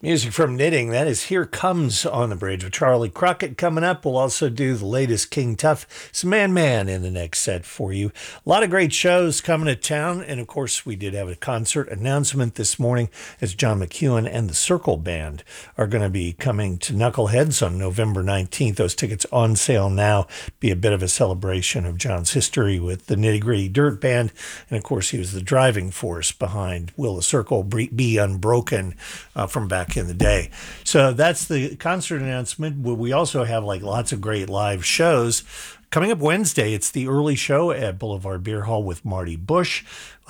Music from Knitting, that is Here Comes on the Bridge with Charlie Crockett coming up. We'll also do the latest King Tough, some Man in the next set for you. A lot of great shows coming to town, and of course, we did have a concert announcement this morning as John McEuen and the Circle Band are going to be coming to Knuckleheads on November 19th. Those tickets on sale now. Be a bit of a celebration of John's history with the Nitty Gritty Dirt Band, and of course, he was the driving force behind Will the Circle Be Unbroken from back in the day. So that's the concert announcement. We also have like lots of great live shows coming up Wednesday. It's the early show at Boulevard Beer Hall with Marty Bush.